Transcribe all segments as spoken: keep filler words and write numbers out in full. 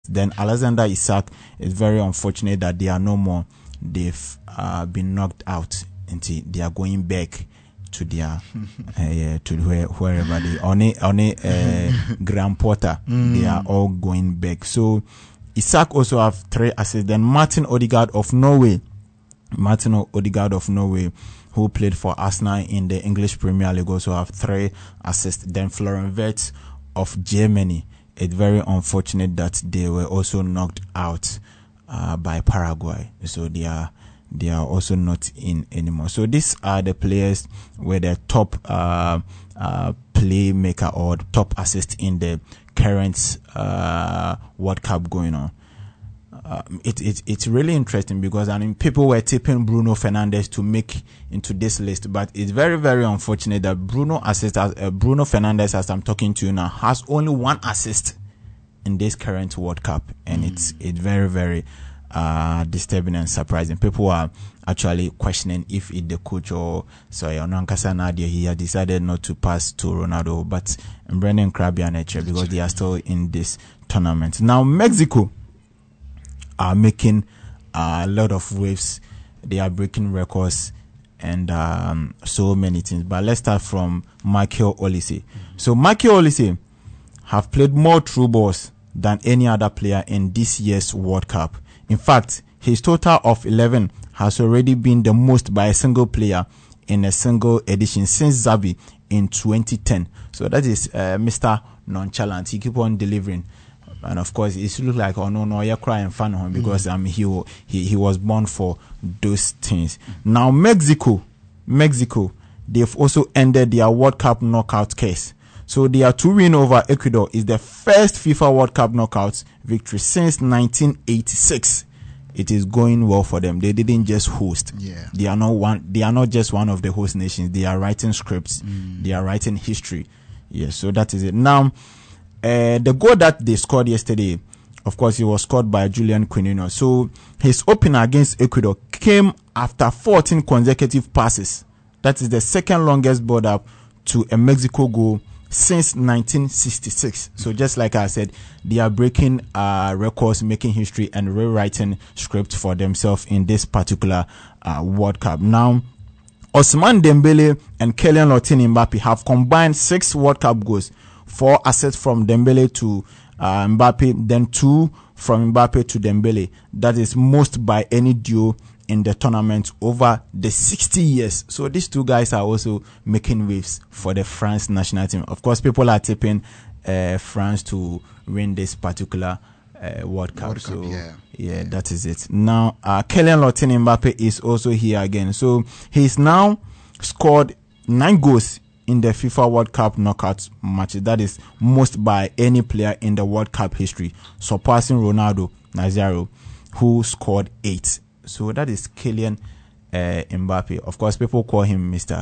Then Alexander Isak is very unfortunate that they are no more. They've uh, been knocked out until they are going back to their uh, yeah, to where, wherever they on a, on a uh, Graham Potter. Mm. They are all going back. So Isak also have three assists. Then Martin Odegaard of Norway, Martin Odegaard of Norway, who played for Arsenal in the English Premier League, also have three assists. Then Florian Wirtz of Germany. It's very unfortunate that they were also knocked out uh, by Paraguay. So they are they are also not in anymore. So these are the players with the top uh, uh, playmaker or top assist in the current uh, World Cup going on. Uh, it, it it's really interesting because I mean people were tipping Bruno Fernandes to make into this list, but it's very very unfortunate that Bruno assist as uh, Bruno Fernandes, as I'm talking to you now, has only one assist in this current World Cup, and mm. it's it's very very uh, disturbing and surprising. People are actually questioning if it's the coach or sorry Onankasa Nadia. He had decided not to pass to Ronaldo, but Brendan Krabby and Eche because they are still in this tournament. Now Mexico are making uh, a lot of waves. They are breaking records and um, so many things. But let's start from Michael Olise. Mm-hmm. So Michael Olise have played more through balls than any other player in this year's World Cup. In fact, his total of eleven has already been the most by a single player in a single edition since Xavi in twenty ten. So that is uh, Mister Nonchalant. He keep on delivering. And of course, it looks like, oh no, no, you're crying fan on him because mm. um, he, he he was born for those things. Now, Mexico, Mexico, they've also ended their World Cup knockout case. So their two win over Ecuador is the first FIFA World Cup knockout victory since nineteen eighty-six. It is going well for them. They didn't just host. Yeah. They are not one. They are not just one of the host nations. They are writing scripts. Mm. They are writing history. Yes. So that is it. Now. Uh, the goal that they scored yesterday, of course, it was scored by Julian Quinino. So his opener against Ecuador came after fourteen consecutive passes. That is the second longest build up to a Mexico goal since nineteen sixty-six. So just like I said, they are breaking uh, records, making history, and rewriting scripts for themselves in this particular uh, World Cup. Now, Ousmane Dembele and Kylian Mbappe have combined six World Cup goals. Four assists from Dembele to uh, Mbappe, then two from Mbappe to Dembele. That is most by any duo in the tournament over the sixty years. So these two guys are also making waves for the France national team. Of course, people are tipping uh, France to win this particular uh, World Cup. World so Cup, yeah. yeah, yeah, that is it. Now, uh, Kylian Mbappe is also here again. So he's now scored nine goals in the FIFA World Cup knockout matches. That is most by any player in the World Cup history, surpassing Ronaldo Nazario, who scored eight. So that is Kylian uh, Mbappe. Of course, people call him Mister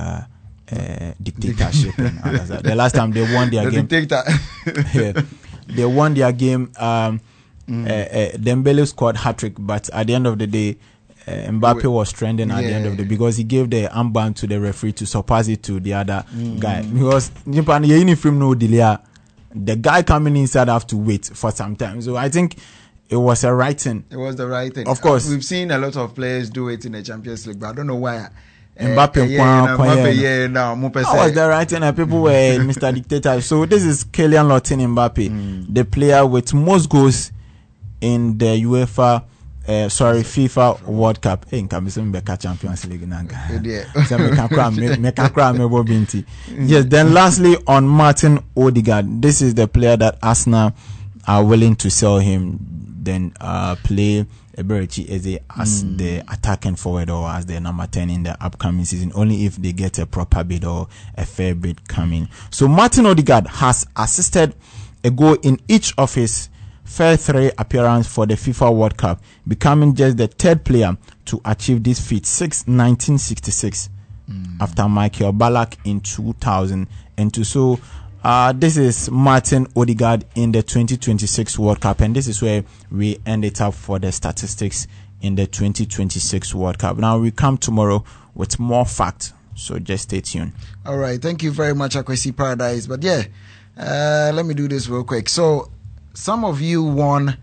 Uh, dictatorship. The last time they won their the game, dictator. yeah, they won their game. Um, mm. uh, uh, Dembele scored hat-trick, but at the end of the day, Uh, Mbappe was trending at yeah. the end of the because he gave the armband to the referee to surpass it to the other mm. guy. Because the guy coming inside have to wait for some time. So I think it was a right thing. It was the right thing. Of course. Uh, we've seen a lot of players do it in the Champions League, but I don't know why. Mbappe, uh, yeah, Mbappe, yeah, no, That was the right thing, and people were Mister Dictator. So this is Kylian Mbappe, mm. the player with most goals in the UEFA Uh, sorry, FIFA World Cup. Hey, can be some better Champions League. Yes. Then, lastly, on Martin Odegaard, this is the player that Arsenal are willing to sell him. Then uh, play Eberechi Eze as mm. the attacking forward or as the number ten in the upcoming season. Only if they get a proper bid or a fair bid coming. So Martin Odegaard has assisted a goal in each of his fair three appearance for the FIFA World Cup, becoming just the third player to achieve this feat since nineteen sixty-six, mm. after Michael Ballack in two thousand two. So uh, this is Martin Odegaard in the twenty twenty-six World Cup, and this is where we end it up for the statistics in the twenty twenty-six World Cup. Now we come tomorrow with more facts, so just stay tuned. All right, thank you very much, Akwesi Paradise. But yeah, uh, let me do this real quick. So some of you won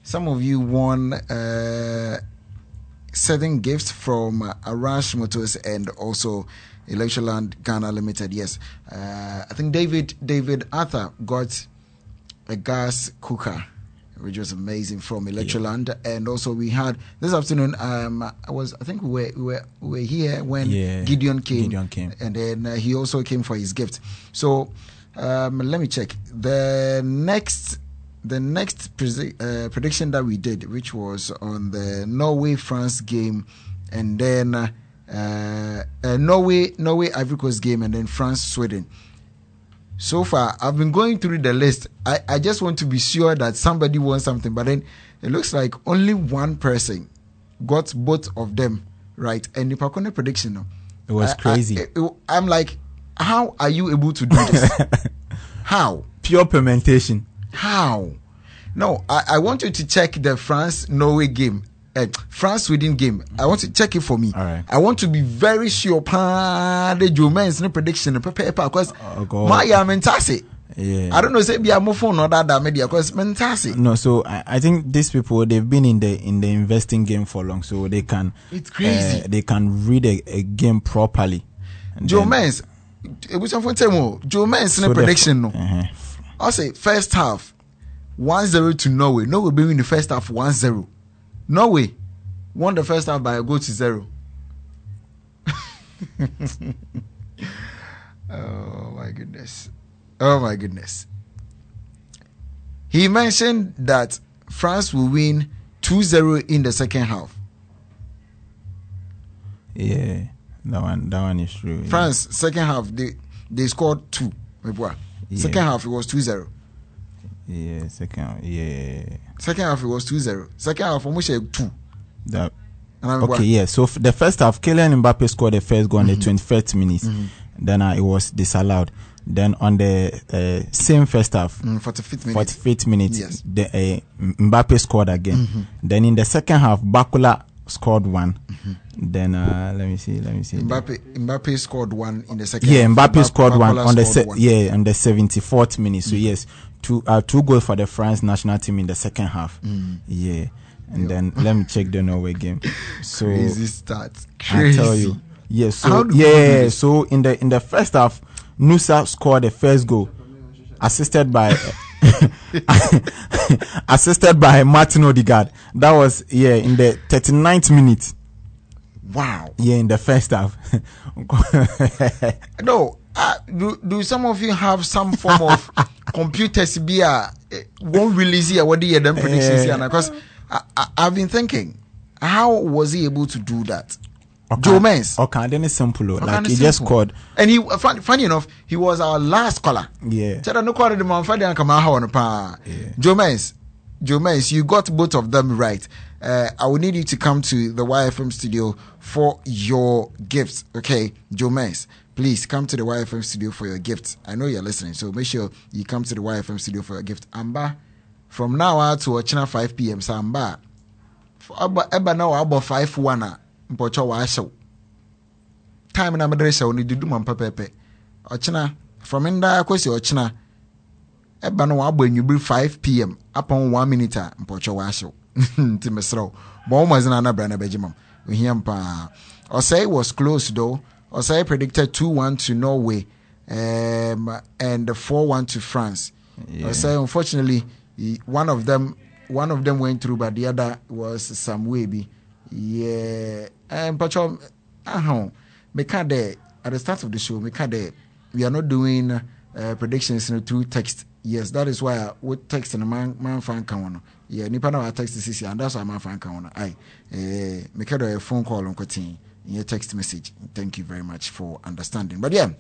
some of you won uh, certain gifts from uh, Arash Motors and also Electroland Ghana Limited. Yes, uh, I think David David Arthur got a gas cooker, which was amazing, from Electroland. Yeah. And also we had this afternoon. Um, I was I think we were we were, we were here when yeah. Gideon came. Gideon came, and then uh, he also came for his gift. So um, let me check the next. The next predi- uh, prediction that we did, which was on the Norway-France game, and then uh, uh, Norway Norway Ivory Coast game, and then France-Sweden. So far, I've been going through the list. I, I just want to be sure that somebody won something, but then it looks like only one person got both of them right. And the Pakone prediction, no, it was I, crazy. I, it, I'm like, how are you able to do this? How? Pure fermentation. How? No, I, I want you to check the France-Norway game, uh, France-Sweden game. I want to check it for me. All right. I want to be very sure. Pa the Joman's no prediction, because oh, my mentasi. Yeah. I don't know. Say be a more phone or that media because mentasi. No, so I, I think these people, they've been in the in the investing game for long, so they can. It's crazy. Uh, they can read a, a game properly. Joman's, it was something more. Joman's no prediction no. Uh-huh. I'll say first half. one zero to Norway. Norway being in the first half one zero. Norway won the first half by a goal to zero. Oh my goodness. Oh my goodness. He mentioned that France will win two zero in the second half. Yeah, that one that one is true. Yeah. France, second half, they, they scored two. Yeah. Second half, it was two zero. Yeah, second, yeah. Second half it was two zero. Second half almost two. That and okay, yeah. So f- the first half, Kylian Mbappe scored the first goal mm-hmm. in the twenty-first minute. Mm-hmm. Then uh, it was disallowed. Then on the uh, same first half, mm, forty-fifth minute, forty-fifth minute, yes. the uh, Mbappe scored again. Mm-hmm. Then in the second half, Bakula scored one. Mm-hmm. Then uh, let me see, let me see. Mbappe Mbappe scored one in the second. Yeah, half. Mbappe Mbappe scored Bakula one on the se- one. yeah on the seventy-fourth minute. So mm-hmm. yes. Two uh, two goals for the France national team in the second half. Mm. Yeah. And yeah. then let me check the Norway game. So crazy start. Crazy. I tell you. Yeah, so yeah, so in the in the first half, Nusa scored the first goal. Assisted by assisted by Martin Odegaard. That was yeah in the thirty-ninth minute. Wow. Yeah, in the first half. No. Uh, do do some of you have some form of computers be a won't release here what the them predictions here because I, I, I've been thinking how was he able to do that? Okay. Joe Mens. Okay, then it's simple. Okay, like he simple. just scored, and he funny, funny enough he was our last caller. Yeah. Chada no call the man for the come on pa. Joe Mens. Joe Mens, you got both of them right. Uh, I will need you to come to the Y F M studio for your gifts. Okay, Joe Mens. Please come to the Y F M studio for your gifts. I know you're listening, so make sure you come to the Y F M studio for your gift. Amba, from now on to Ochina five p.m. So Amba, Eba now about five one. Mpocho wa show. Time na madresha oni dudu man pepepe. Ochina from inda kwesi Ochina. Eba no abo enyubri five p.m. upon one minute mpocho wa show. Ti mesro. But almost na na brana bejimam. We hear mpa. Osei was close though. Osei predicted two one to Norway um, and four one to France. Yeah. Osei, unfortunately, he, one of them one of them went through, but the other was some Weby. Yeah. And Pacho, uh-huh. There, at the start of the show, there, we are not doing uh, predictions you know, through text. Yes, that is why what text and man man fan can yeah, nipa na text this and that's why man fan can I eh make a phone call on Kotin. In your text message. Thank you very much for understanding. But yeah,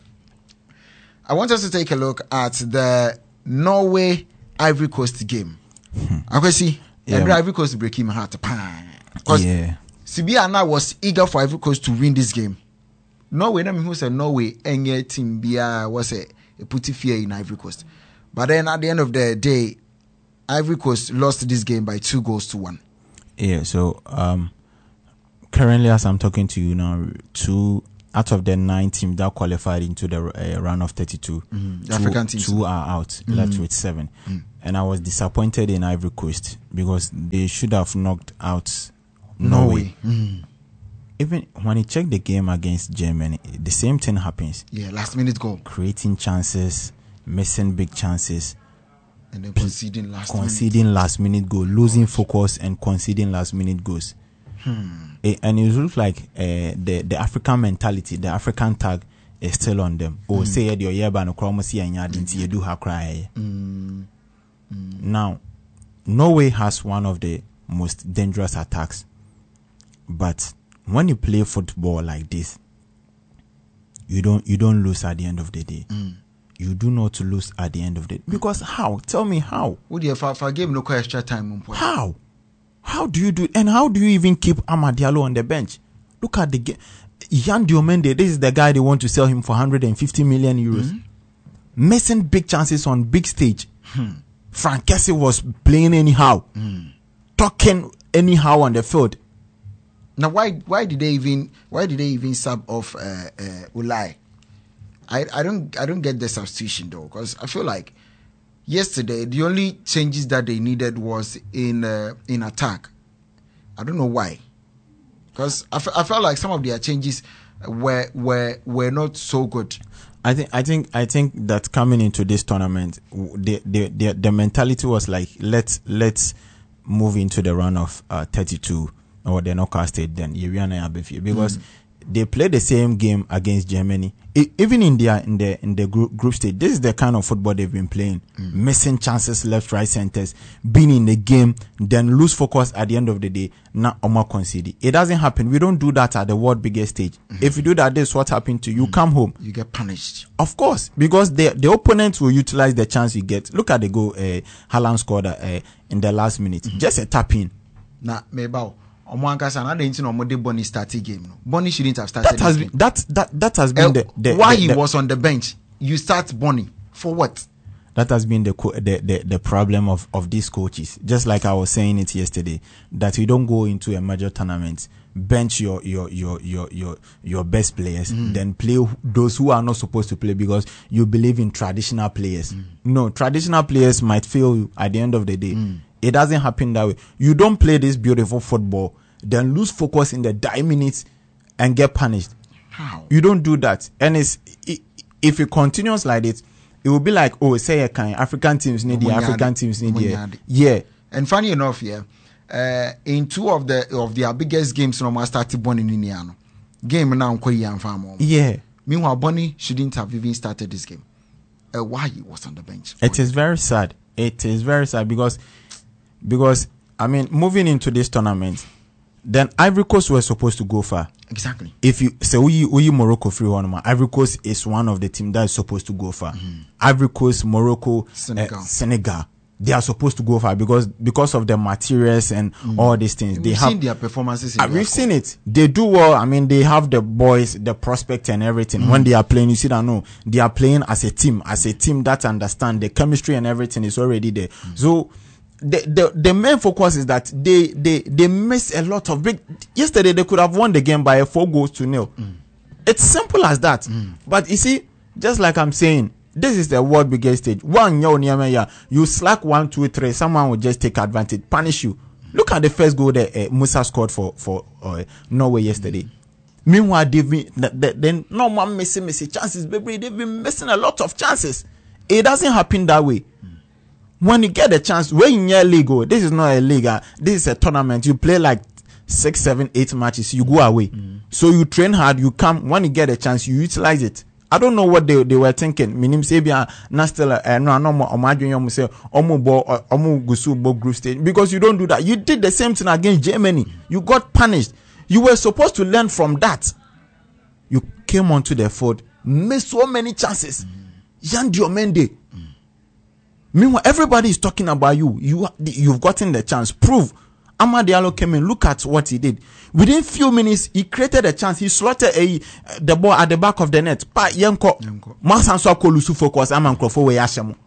I want us to take a look at the Norway Ivory Coast game. I can see yeah. And Ivory Coast breaking my heart. Because yeah. Sibiana was eager for Ivory Coast to win this game. Norway, I mean, who said Norway and your team Bia was a, a putty fear in Ivory Coast. But then at the end of the day, Ivory Coast lost this game by two goals to one. Yeah, so um currently, as I'm talking to you now, two out of the nine teams that qualified into the uh, round of thirty-two, mm-hmm. the two, African teams. two are out, mm-hmm. left with seven. Mm-hmm. And I was disappointed in Ivory Coast because they should have knocked out Norway. Norway. Mm-hmm. Even when you check the game against Germany, the same thing happens. Yeah, last minute goal. Creating chances, missing big chances. And then conceding last conceding minute. last minute goal, losing focus and conceding last minute goals. Hmm. It, and it looks like uh, the the African mentality, the African tag is still on them. Oh, mm. say your year ban chromacy and yadinti you do have cry. Now, Norway has one of the most dangerous attacks, but when you play football like this, you don't you don't lose at the end of the day. Mm. You do not lose at the end of the day. Because how? Tell me how. Would you for, for game no extra time? How? How do you do it? And how do you even keep Amad Diallo on the bench? Look at the game. Yan Diomende, this is the guy they want to sell him for one hundred fifty million euros. Mm-hmm. Missing big chances on big stage. Hmm. Frank Kessie was playing anyhow. Mm. Talking anyhow on the field. Now why why did they even why did they even sub off uh, uh, Ulai? I, I don't I don't get the substitution though, because I feel like yesterday the only changes that they needed was in uh, in attack. I don't know why, because I, f- I felt like some of their changes were were were not so good. I think I think I think that coming into this tournament, the the the, the mentality was like let's let's move into the round of uh, thirty-two or the knockout stage. Then because. Mm. They play the same game against Germany. It, even in their in the in the group group stage, this is the kind of football they've been playing. Mm. Missing chances left, right, centers, being in the game, then lose focus at the end of the day. Now, Oma concede. It doesn't happen. We don't do that at the world biggest stage. Mm. If you do that, this is what happened to you. Mm. Come home. You get punished. Of course, because the the opponents will utilize the chance you get. Look at the goal uh, Haaland scored uh, in the last minute. Mm. Just a tap in. Nah, maybe. Bonnie started game. Bonnie shouldn't have started. That has been that that that has been uh, the, the why the, he the, was on the bench. You start Bonnie for what? That has been the the the, the problem of, of these coaches. Just like I was saying it yesterday, that you don't go into a major tournament, bench your your your your your, your best players, mm. then play those who are not supposed to play because you believe in traditional players. Mm. No, traditional players might fail you at the end of the day. Mm. It doesn't happen that way. You don't play this beautiful football, then lose focus in the dying minutes and get punished. How? You don't do that. And it's it, if it continues like this, it will be like, oh, say a kind African teams need the African teams need the yeah. And funny enough, yeah, uh, in two of the of their biggest games, no more started Bonnie in Indiana. Game now, yeah. Meanwhile, Bonnie shouldn't have even started this game. Uh, why he was on the bench? It is very sad. It is very sad because. Because, I mean, moving into this tournament, then Ivory Coast were supposed to go far. Exactly. If you say, we, we Morocco free one, Ivory Coast is one of the teams that is supposed to go far. Mm-hmm. Ivory Coast, Morocco, Senegal. Uh, Senegal, they are supposed to go far because because of the materials and mm-hmm. all these things. We've they have seen their performances. In uh, we've seen it. They do well. I mean, they have the boys, the prospect and everything. Mm-hmm. When they are playing, you see that no, they are playing as a team, as a team that understand the chemistry and everything is already there. Mm-hmm. So. The, the the main focus is that they they they miss a lot of big. Yesterday they could have won the game by a four goals to nil. Mm. It's simple as that. Mm. But you see, just like I'm saying, this is the world biggest stage. One year, you slack one, two, three. Someone will just take advantage, punish you. Look at the first goal that uh, Musa scored for for uh, Norway yesterday. Mm. Meanwhile, they've been then no one missing missing chances, baby. They've been missing a lot of chances. It doesn't happen that way. Mm. When you get a chance, when in your league, oh, this is not a league, uh, this is a tournament. You play like six, seven, eight matches, you go away. Mm. So you train hard, you come, when you get a chance, you utilize it. I don't know what they they were thinking. Minim Sabia, Nastel, no, no more, imagine you say, Omo Bo, Omo Gusu Bo group stage. Because you don't do that. You did the same thing against Germany. You got punished. You were supposed to learn from that. You came onto the field, missed so many chances. Mm. Yan Diomende. Mm. Meanwhile, everybody is talking about you. You, you've gotten the chance. Prove. Amad Diallo came in. Look at what he did. Within few minutes, he created a chance. He slaughtered a, the ball at the back of the net. Pa Yenko. Masanso Kolusu focus. Aman Krofo Weyashemo.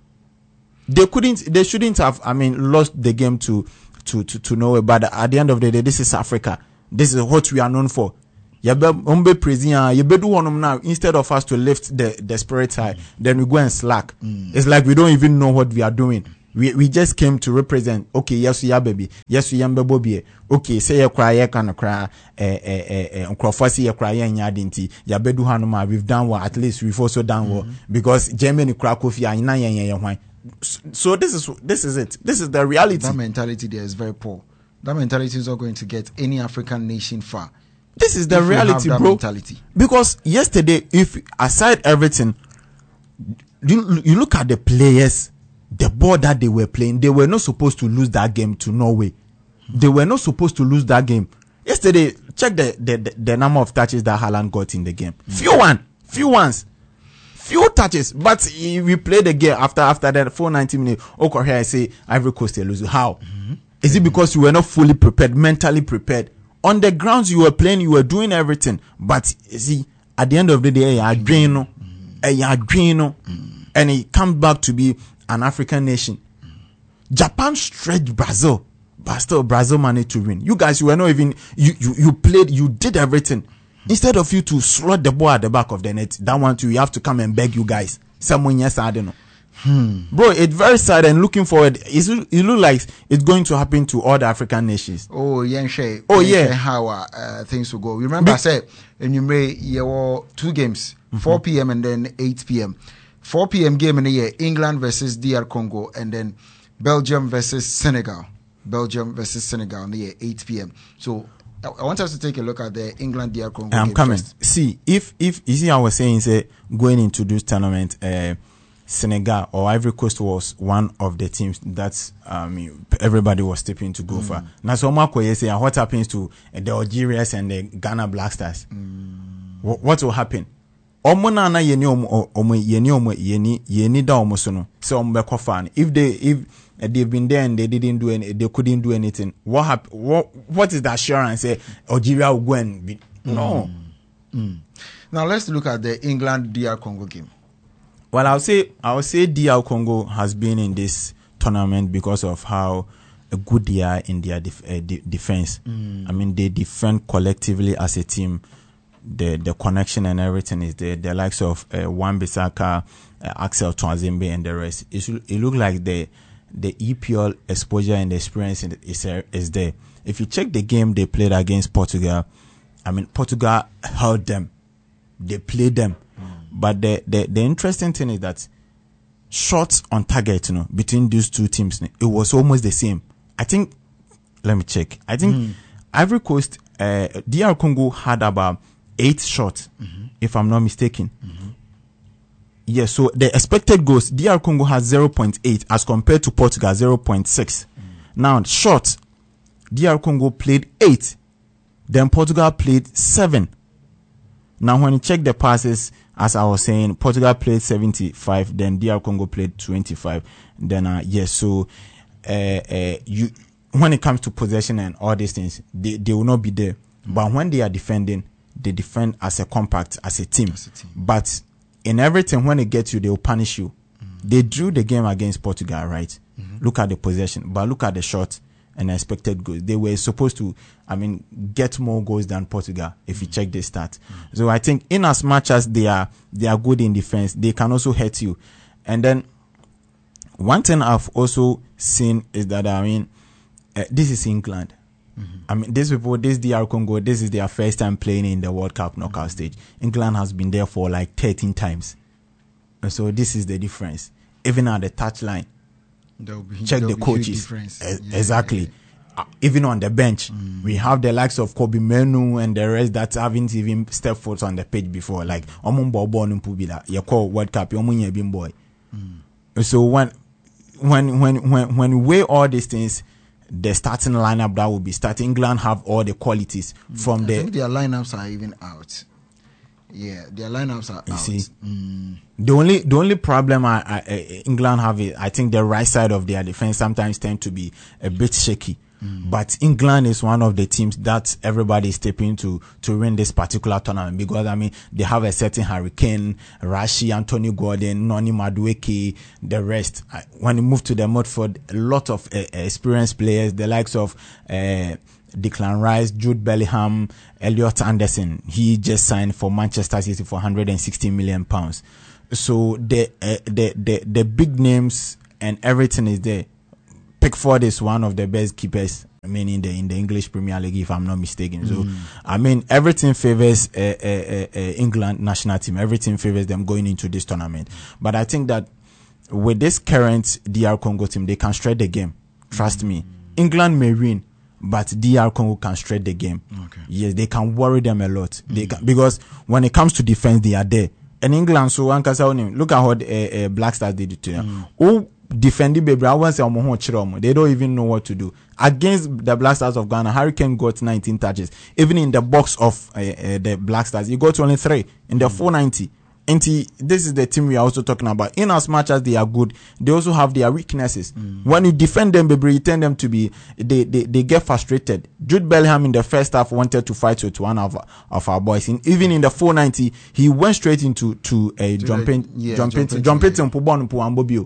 They couldn't. They shouldn't have. I mean, lost the game to to to to Norway. But at the end of the day, this is Africa. This is what we are known for. Yabe umbe praising yabe do one now instead of us to lift the, the spirit high, mm. then we go and slack. Mm. It's like we don't even know what we are doing. We we just came to represent. Okay, yes, yeah, baby. Yes, we yambe bobi. Okay, say you cry, you can cry. Eh eh eh eh. Uncrofosi you cry, you nyadinti. Yabe do hanuma. We've done well. At least we've also done well mm-hmm. because Germany crack coffee. I na yen yen yen. So this is this is it. This is the reality. That mentality there is very poor. That mentality is not going to get any African nation far. This is the reality, bro. Mentality. Because yesterday, if aside everything, you, you look at the players, the ball that they were playing, they were not supposed to lose that game to Norway. They were not supposed to lose that game. Yesterday, check the the, the, the number of touches that Haaland got in the game. Mm-hmm. Few one, few ones, few touches. But we played the game after after that four ninety minutes. Okay, here I say Ivory Coast they lose. How? Mm-hmm. Is it because you were not fully prepared, mentally prepared? On the grounds you were playing, you were doing everything. But you see, at the end of the day, you are dreaming, you are dreaming, and it comes back to be an African nation. Japan stretched Brazil, but still Brazil managed to win. You guys, you were not even, you, you, you played, you did everything. Instead of you to slot the ball at the back of the net, that one too, you have to come and beg you guys. Someone, yes, I don't know. Hmm. Bro, it's very sad and looking forward. It's, it looks like it's going to happen to all the African nations. Oh, yeah, Shay. Oh, yeah. How uh, things will go. Remember, Be- I said, and you may, there were two games, mm-hmm. four p.m. and then eight p.m. four p.m. game in the year, England versus D R Congo, and then Belgium versus Senegal. Belgium versus Senegal in the year, eight p.m. So, I want us to take a look at the England D R Congo I'm game coming. First. See, if, if, you see, I was saying, say, going into this tournament, uh, Senegal or Ivory Coast was one of the teams that um, everybody was stepping to go mm. for. Now, so what happens to the Algerians and the Ghana Black Stars? Mm. What, what will happen? Omona na yeni omo omo yeni omo yeni yeni da omo sono. So omo fan. If they if they've been there and they didn't do any, they couldn't do anything. What hap- What what is the assurance? Say Algeria will go and be no. Mm. Mm. Now let's look at the England D R Congo game. Well, I'll say I'll say D R Congo has been in this tournament because of how good they are in their def- uh, de- defense. Mm. I mean, they defend collectively as a team. The the connection and everything is there. The likes of uh, Wan-Bissaka, uh, Axel Tuanzembe, and the rest. It it look like the the E P L exposure and the experience is uh, is there. If you check the game they played against Portugal, I mean Portugal held them. They played them. But the, the, the interesting thing is that shots on target, you know, between these two teams, it was almost the same. I think, let me check. I think mm. Ivory Coast, uh, D R Congo had about eight shots, mm-hmm. if I'm not mistaken. Mm-hmm. Yeah, so the expected goals, D R Congo has zero point eight as compared to Portugal, zero point six. Mm. Now, shots, D R Congo played eight. Then Portugal played seven. Now, when you check the passes, as I was saying, Portugal played seventy-five, then D R Congo played twenty-five. Then, uh, yes, yeah, so uh, uh, you when it comes to possession and all these things, they, they will not be there. Mm-hmm. But when they are defending, they defend as a compact, as a team. As a team. But in everything, when it gets you, they will punish you. Mm-hmm. They drew the game against Portugal, right? Mm-hmm. Look at the possession, but look at the shot and expected goals. They were supposed to, I mean, get more goals than Portugal if mm-hmm. you check the stats. Mm-hmm. So I think in as much as they are they are good in defense, they can also hurt you. And then one thing I've also seen is that, I mean, uh, this is England. Mm-hmm. I mean, these people, this D R Congo, this is their first time playing in the World Cup knockout mm-hmm. stage. England has been there for like thirteen times. And so this is the difference. Even at the touchline, be, check the coaches. E- yeah, exactly. Yeah, yeah. Uh, even on the bench, mm. we have the likes of Kobe Menu and the rest that haven't even stepped foot on the pitch before. Like, Omun Bobo Numpubila, you call World Cup, Omun Yebin boy. So when, when, when, when, when we weigh all these things, the starting lineup that will be starting, England have all the qualities from I the. I think their lineups are even out. Yeah, their lineups are you out. See, mm. the only the only problem I, I, England have is I think the right side of their defense sometimes tend to be a bit shaky. Mm. But England is one of the teams that everybody is stepping to to win this particular tournament because, I mean, they have a certain Harry Kane, Rashi, Anthony Gordon, Noni Madueke, the rest. When you move to the midfield, a lot of uh, experienced players, the likes of uh, Declan Rice, Jude Bellingham, Elliot Anderson. He just signed for Manchester City for one hundred sixty million pounds. So the, uh, the the the big names and everything is there. Pickford is one of the best keepers, I mean, in the in the English Premier League, if I'm not mistaken. Mm. So, I mean, everything favors uh, uh, uh, England national team. Everything favors them going into this tournament. But I think that with this current D R Congo team, they can stretch the game. Trust mm. me. England may win, but D R Congo can stretch the game. Okay. Yes, they can worry them a lot. Mm. They can, because when it comes to defense, they are there. And England, so one can say, look at what uh, uh, Black Stars did to them. Mm. Oh, defending baby, I want to say they don't even know what to do against the Black Stars of Ghana. Harry Kane got nineteen touches, even in the box of uh, uh, the Black Stars, he got only three in the mm. four ninety. And he, this is the team we are also talking about. In as much as they are good, they also have their weaknesses. Mm. When you defend them, baby, you tend them to be they, they they get frustrated. Jude Bellingham in the first half wanted to fight with one of of our boys. In, even in the four ninety, he went straight into to a to jumping yeah, jumping jumping jumping to Mpubon Mpubambobio.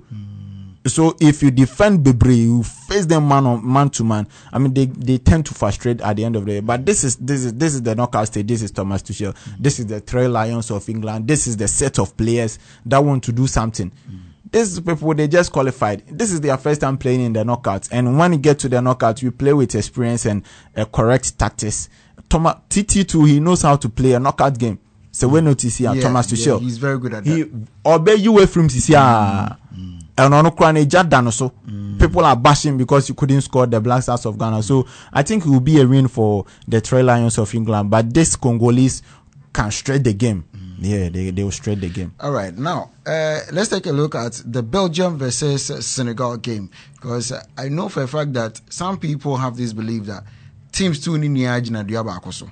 So if you defend Bebre, you face them man on man to man. I mean, they, they tend to frustrate at the end of the day. But this is this is this is the knockout stage. This is Thomas Tuchel. Mm. This is the Three Lions of England. This is the set of players that want to do something. Mm. These people, they just qualified. This is their first time playing in the knockouts. And when you get to the knockouts, you play with experience and uh, correct tactics. Thomas T T too, he knows how to play a knockout game. So mm. we notice here, yeah, Thomas Tuchel. Yeah, he's very good at that. He obey you away from Sisia. Mm. Mm. And on Ukraine, so people are bashing because you couldn't score the Black Stars of Ghana. So I think it will be a win for the Three Lions of England. But this Congolese can stretch the game. Mm. Yeah, they they will stretch the game. All right, now uh, let's take a look at the Belgium versus Senegal game, because uh, I know for a fact that some people have this belief that teams too ni niajina diabakoso.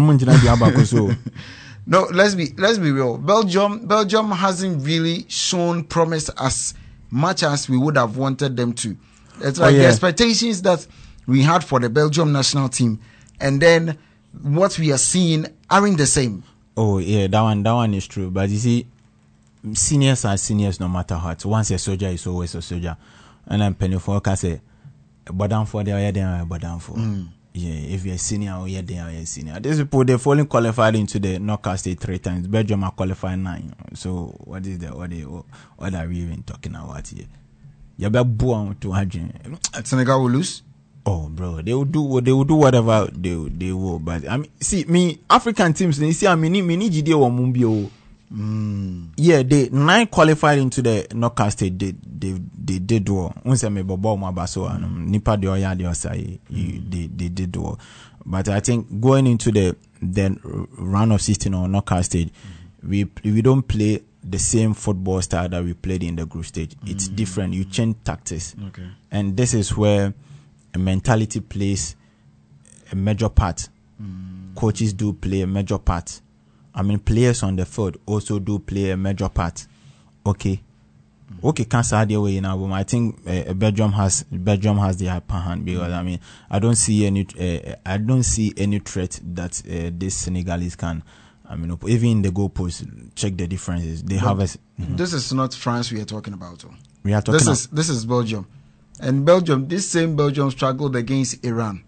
No, let's be let's be real. Belgium Belgium hasn't really shown promise as much as we would have wanted them to. It's like oh, yeah. the expectations that we had for the Belgium national team, and then what we are seeing aren't the same. Oh yeah, that one that one is true. But you see, seniors are seniors no matter what. Once a soldier is always a soldier. And then Penny for can say, but down for the other day, but down for. Yeah, if you're a senior or you're there, you're a senior. These people, they've only qualified into the knockout stage three times. Belgium are qualified nine. So what is the what they what are we even talking about here? You're about born to hundred. Senegal will lose. Oh, bro, they will do they will do whatever they they will. But I mean, see me African teams. You see, I mean, me need G D or Mumbio. Mm. Yeah, they nine qualified into the knockout stage. They they they did do. Once I me bobo ma baso anum nipa de oya de osai. They they did do. But I think going into the the round of sixteen or knockout stage, mm. we we don't play the same football style that we played in the group stage. It's mm. different. You change tactics. Okay. And this is where a mentality plays a major part. Mm. Coaches do play a major part. I mean, players on the field also do play a major part. Okay, mm. okay, can't say the way now. But I think uh, Belgium has Belgium has the upper hand because I mean, I don't see any uh, I don't see any threat that uh, this Senegalese can. I mean, even in the goalpost, check the differences. They but have a. Mm-hmm. This is not France we are talking about. Oh. We are talking. This is this is Belgium, and Belgium. This same Belgium struggled against Iran.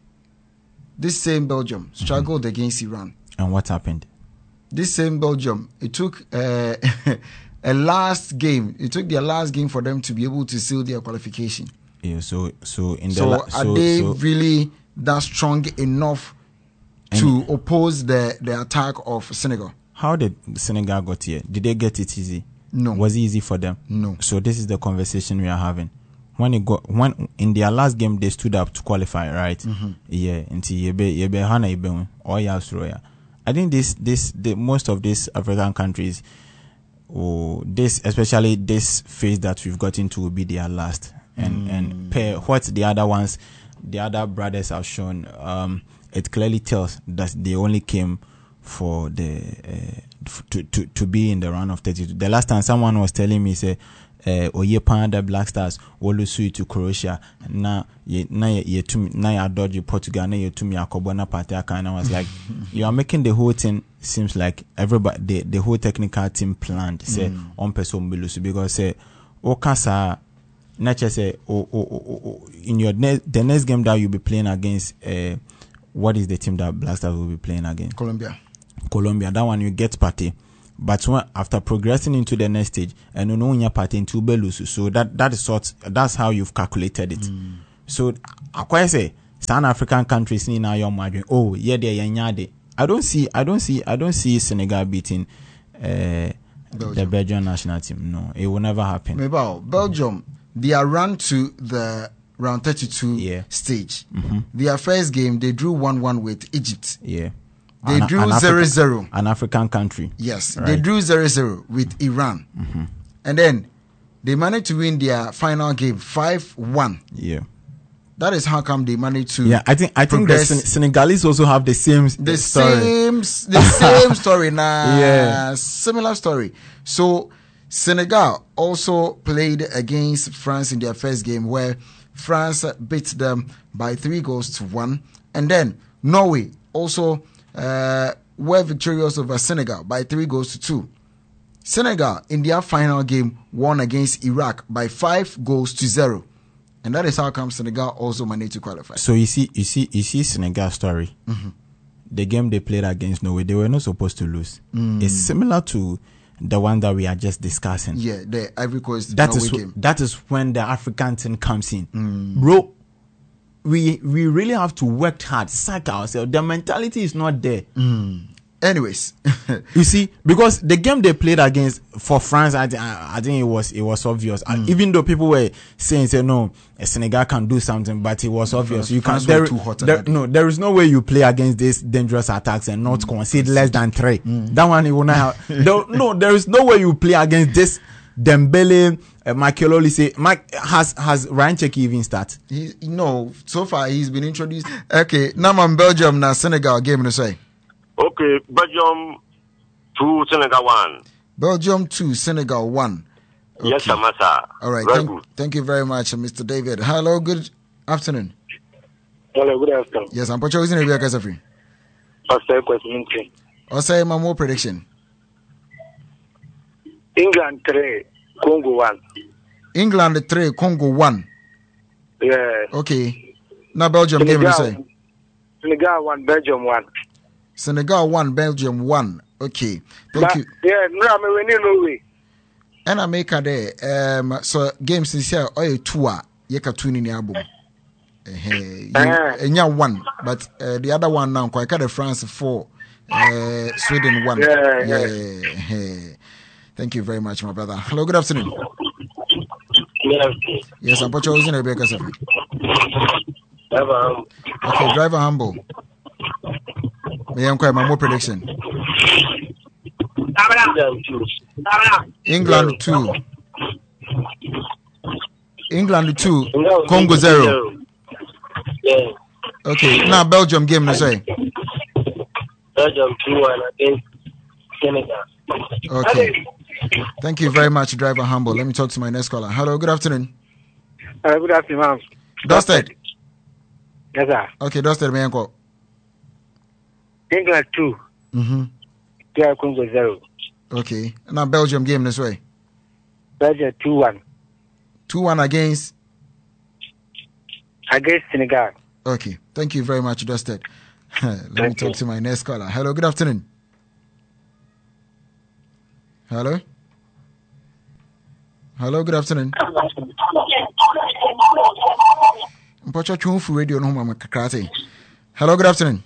This same Belgium struggled mm-hmm. against Iran. And what happened? This same Belgium, it took uh, a last game. It took their last game for them to be able to seal their qualification. Yeah. So, so in the so la- are so, they so really that strong enough to oppose the the attack of Senegal? How did Senegal got here? Did they get it easy? No. Was it easy for them? No. So this is the conversation we are having. When it got when in their last game they stood up to qualify, right? Mm-hmm. Yeah. Until yebe yebe hana yebe or yasroya. I think this, this, the most of these African countries, oh, this, especially this phase that we've got into will be their last. And, mm. and per what the other ones, the other brothers have shown, um, it clearly tells that they only came for the, uh, to, to, to be in the round of thirty-two. The last time someone was telling me, say, uh, Oye Panda Black Stars Wolusu to Croatia na ye na ye to na ya dodge Portugal na ye to me akobona party and I was like you are making the whole thing seems like everybody the, the whole technical team planned say mm. on person Belusu because say Okasa nature say oh, oh, oh, oh, in your ne- the next game that you'll be playing against uh, what is the team that Black Stars will be playing against? Colombia. Colombia. That one you get party. But when, after progressing into the next stage, and you know your party into Belusu, so that that is sort that's how you've calculated it. Mm. So I quite say South African countries in now your margin. Oh yeah, they yanyade. I don't see I don't see I don't see Senegal beating uh, the Belgian national team. No, it will never happen. Maybe Belgium, they are run to the round thirty-two yeah. stage. Mm-hmm. Their first game they drew one one with Egypt. Yeah. They an, drew zero zero. An African country. Yes, right. They drew zero zero with Iran. Mm-hmm. And then they managed to win their final game five one. Yeah. That is how come they managed to Yeah, I think I think the Sen- Senegalese also have the same the story. same the same story nah, yeah. Similar story. So Senegal also played against France in their first game where France beat them by three goals to one. And then Norway also Uh, were victorious over Senegal by three goals to two. Senegal in their final game won against Iraq by five goals to zero, and that is how come Senegal also managed to qualify. So you see, you see, you see Senegal story. Mm-hmm. The game they played against Norway, they were not supposed to lose. Mm. It's similar to the one that we are just discussing. Yeah, the Ivory Coast that Norway is game. That is when the African team comes in, mm. bro. We we really have to work hard, sack ourselves. The mentality is not there. Mm. Anyways, you see, because the game they played against for France, I, I, I think it was it was obvious. Mm. And even though people were saying, say no, Senegal can do something, but it was obvious. You France can there, too hot there no, there is no way you play against these dangerous attacks and not mm. concede less than three. Mm. That one you will not have. there, no, there is no way you play against this. Dembele, uh, Makeloli say, Mike has has Ryan Cherki even start? He, no, so far he's been introduced. Okay, now I'm Belgium, now Senegal game to say. Okay, Belgium two, Senegal one. Belgium two, Senegal one. Okay. Yes, sir, sir. All right, very thank, good. Thank you very much, Mister David. Hello, good afternoon. Hello, good afternoon. Yes, I'm Pacho. Isn't it Rebecca Safri? Pastor question. I'll say my more prediction. England three, Congo one. England three, Congo one. Yeah. Okay. Now Belgium Senegal, game to say. Senegal one, Belgium one. Senegal one, Belgium one. Okay. Thank but, you. Yeah, no, I'm winning no way. And I make a day. Um, so games this year, oh, two are you can tune in the album. Uh, uh, one, but uh, the other one now, quite kind France four, uh, Sweden one. Yeah, yeah. yeah. yeah. Thank you very much, my brother. Hello, good afternoon. Yes, yes I'm Pacho. Isn't it Rebecca Safri? Driver. Okay, driver humble. Me am quite my more prediction. England two. England two. Congo zero. Yeah. Okay, now Belgium game to say. Belgium two one against Senegal. Okay. Thank you very much, driver humble. Let me talk to my next caller. Hello, good afternoon. Uh, good afternoon, ma'am. Dusted. Yes, sir. Okay, Dusted, may I call? England two. Mm-hmm. Yeah, Congo zero. Okay. Now Belgium game this way. Belgium two one. two one against? Against Senegal. Okay. Thank you very much, Dusted. Let Thank me talk you. to my next caller. Hello, good afternoon. Hello? Hello, good afternoon. Radio. Hello, good afternoon.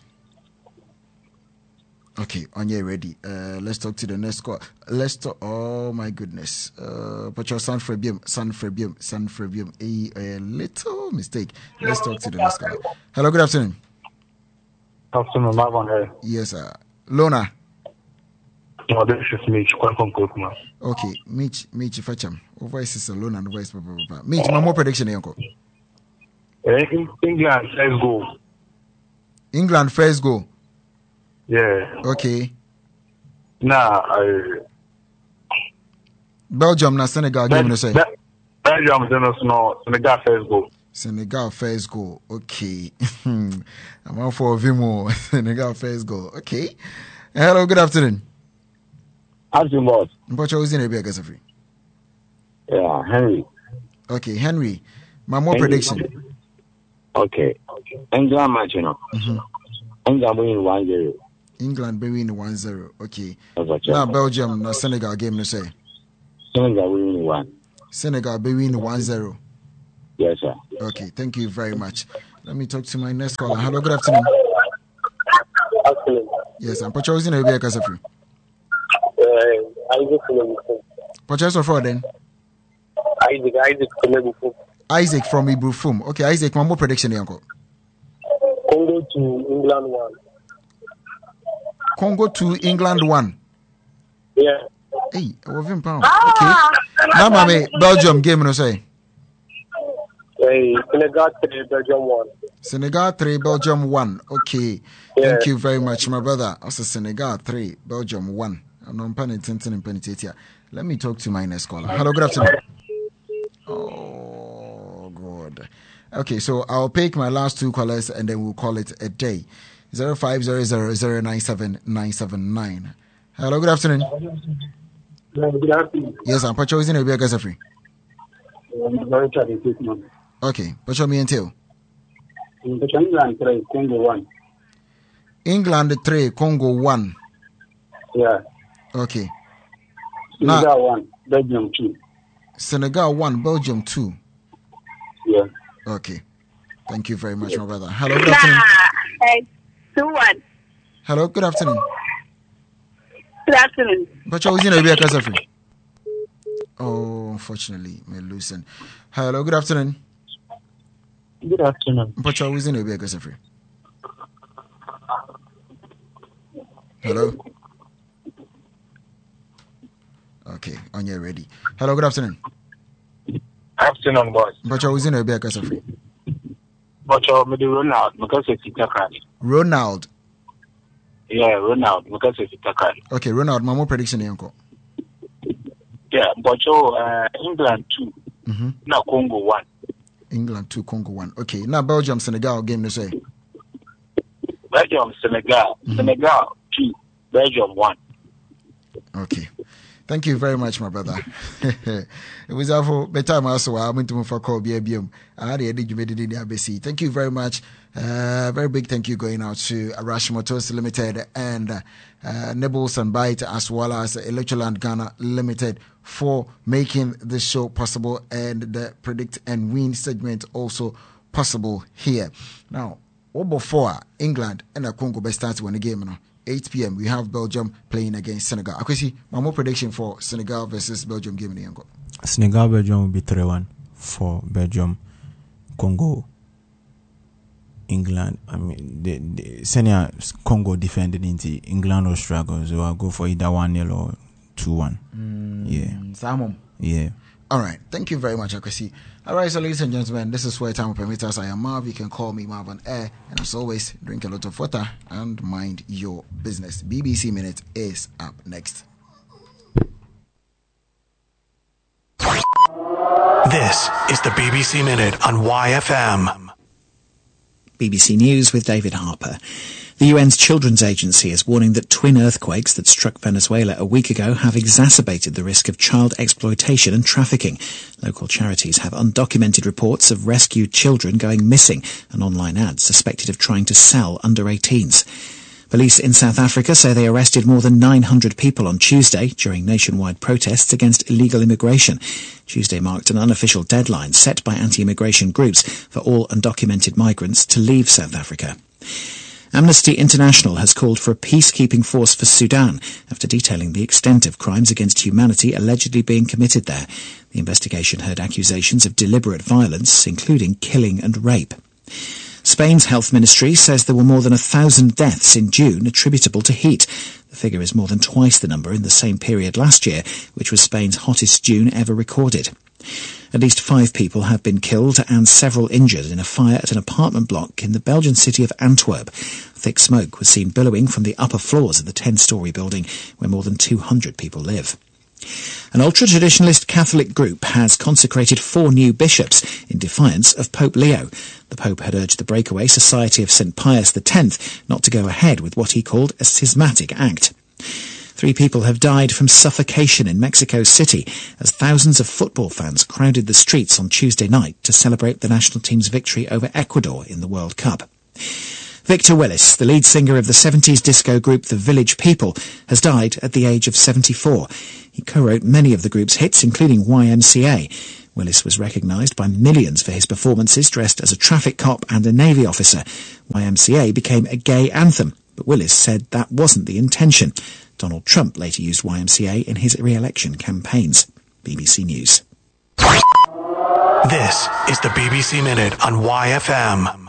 Okay, on you ready. Uh, let's talk to the next call. Let's talk. Oh my goodness. Uh, put your San Frebium, San Frebium, San Frebium. A, a little mistake. Let's talk to the next call. Hello, good afternoon. Afternoon, Marvin here. Yes, sir. Lona. No, this is Mitch. Kokuma. Okay, Mitch, Mitch, Facham. Your voice is alone and voice, papa, papa. Mitch, my more prediction, uncle. England first goal. England first goal. Yeah. Okay. Nah, I. Belgium na Senegal game no say. Belgium no no Senegal first goal. Senegal first goal. Okay. I'm out for Vimo. Senegal first goal. Okay. Hello, good afternoon. Afternoon, boss. But who's in a big free? Yeah, Henry. Okay, Henry. My more Henry. Prediction. Okay. England match, you know. Mm-hmm. England winning one zero. England winning one zero. Okay. Now Belgium, now Senegal game, no say. Senegal winning one. Senegal winning one zero. Yes, sir. Okay, thank you very much. Let me talk to my next caller. Hello, good afternoon. Afternoon. Yes, I'm Pacho's in a big free. Isaac from Pacho's for then? Isaac, Isaac from Ibrufum. Isaac from Ibrufum. Okay, Isaac, one more prediction, uncle. Congo to England one. Congo to England one. Yeah. Hey, I was in pound. Okay. Now, mommy, Belgium game, no say. Hey, Senegal three, Belgium one. Senegal three, Belgium one. Okay. Yeah. Thank you very much, my brother. Also, Senegal three, Belgium one. I'm not penny tintin and penitatia. Let me talk to my next caller. Hello, good afternoon. Oh, God. Okay, so I'll pick my last two callers and then we'll call it a day. Zero five zero zero zero nine seven nine seven nine. Hello, good afternoon. Good afternoon. Yes, I'm Pacho. Isn't it be a guest free? Okay, Pacho me until. England three, Congo one. England three, Congo one. Yeah. Okay. Senegal now, one, Belgium two. Senegal one, Belgium two. Yeah. Okay. Thank you very much, my brother. Hello, good afternoon. Hey, two one. Hello, good afternoon. Good afternoon. But you're using a bit of free. Oh, unfortunately, may loosen. Hello, good afternoon. Good afternoon. But you're using a bit of free. Hello. Okay, on your ready. Hello, good afternoon. Afternoon, boss. But you're using a bit of free. But you're maybe Ronald because it's Itakari. Ronald. Yeah, Ronald because it's Itakari. Okay, Ronald, my more prediction, uncle. Yeah, but you uh, England two. Mm-hmm. Now Congo one. England two, Congo one. Okay, now Belgium, Senegal game, they say. Belgium, Senegal. Mm-hmm. Senegal two, Belgium one. Okay. Thank you very much, my brother. It was for better also. I went to for call B B M. I had Thank you very much. Uh, very big thank you going out to Arash Motors Limited and uh, Nibbles and Bite as well as Electroland Ghana Limited for making this show possible and the Predict and Win segment also possible here. Now, what before England and the Congo best start when the game, you know? eight p.m. we have Belgium playing against Senegal. Akwesi, my more prediction for Senegal versus Belgium game in the Senegal Belgium will be three one for Belgium. Congo, England. I mean, the, the Senegal Congo defended into England or struggle, so I'll go for either one nil or two one. Mm, yeah, Simon. Yeah. All right. Thank you very much, Akwesi. All right, so ladies and gentlemen, this is where time will permit us. I am Marv. You can call me Marv on air. And as always, drink a lot of water and mind your business. B B C Minute is up next. This is the B B C Minute on Y F M. B B C News with David Harper. The U N's Children's Agency is warning that twin earthquakes that struck Venezuela a week ago have exacerbated the risk of child exploitation and trafficking. Local charities have undocumented reports of rescued children going missing and online ads suspected of trying to sell under eighteens. Police in South Africa say they arrested more than nine hundred people on Tuesday during nationwide protests against illegal immigration. Tuesday marked an unofficial deadline set by anti-immigration groups for all undocumented migrants to leave South Africa. Amnesty International has called for a peacekeeping force for Sudan after detailing the extent of crimes against humanity allegedly being committed there. The investigation heard accusations of deliberate violence, including killing and rape. Spain's health ministry says there were more than a thousand deaths in June attributable to heat. The figure is more than twice the number in the same period last year, which was Spain's hottest June ever recorded. At least five people have been killed and several injured in a fire at an apartment block in the Belgian city of Antwerp. Thick smoke was seen billowing from the upper floors of the ten-storey building where more than two hundred people live. An ultra-traditionalist Catholic group has consecrated four new bishops in defiance of Pope Leo. The Pope had urged the breakaway Society of Saint Pius X not to go ahead with what he called a schismatic act. Three people have died from suffocation in Mexico City as thousands of football fans crowded the streets on Tuesday night to celebrate the national team's victory over Ecuador in the World Cup. Victor Willis, the lead singer of the seventies disco group The Village People, has died at the age of seventy-four. He co-wrote many of the group's hits, including Y M C A. Willis was recognised by millions for his performances dressed as a traffic cop and a Navy officer. Y M C A became a gay anthem, but Willis said that wasn't the intention. Donald Trump later used Y M C A in his re-election campaigns. B B C News. This is the B B C Minute on Y F M.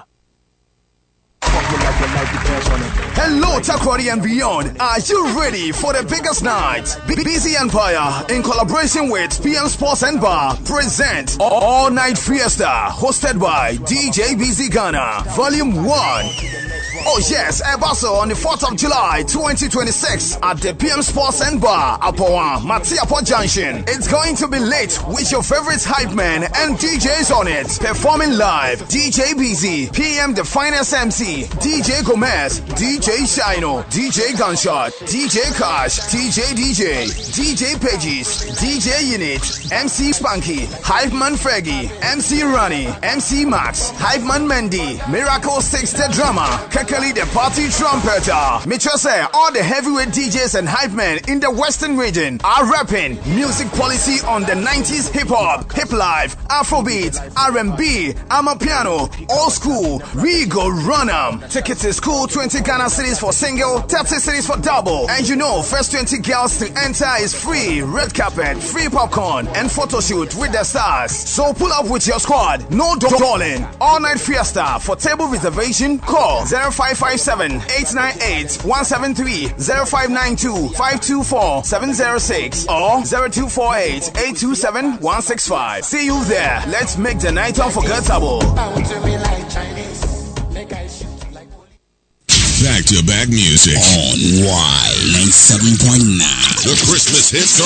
Hello, Takoradi and beyond. Are you ready for the biggest night? B B C Empire, in collaboration with P M Sports and Bar, present All Night Fiesta, hosted by D J B Z Ghana, Volume one. Oh yes, Ebaso on the fourth of July twenty twenty-six at the P M Sports and Bar, Apoa, Matiapo Junction. It's going to be lit with your favorite hype men and D Js on it. Performing live, D J B Z, P M The Finest M C, D J Gomez, D J Shino, D J Gunshot, D J Cash, D J D J, D J Pages, D J Unit, M C Spunky, Hype Man Freggy, M C Ronnie, M C Max, Hype Man Mendy, Miracle Six the Drama, Kekeli the Party Trumpeter. Make sure say all the heavyweight D Js and hype men in the Western region are rapping music policy on the nineties hip hop, hip life, Afrobeat, R and B, Amapiano, old school. We go run 'em. Tickets is cool, twenty Ghana cities for single, thirty cities for double. And you know, first twenty girls to enter is free. Red carpet, free popcorn, and photo shoot with the stars. So pull up with your squad. No darling. All night fiesta. For table reservation, call zero five five seven, eight nine eight, one seven three, zero five nine two, five two four, seven zero six or zero two four eight, eight two seven, one six five. See you there. Let's make the night unforgettable. Back to back music on Y ninety-seven point nine. The Christmas hits.